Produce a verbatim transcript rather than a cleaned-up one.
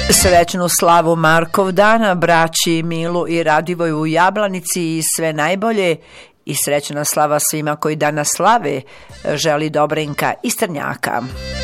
Srećnu slavu Markov dana braći Milu i Radivoju u Jablanici i sve najbolje i srećna slava svima koji danas slave, želi Dobrinka iz Trnjaka.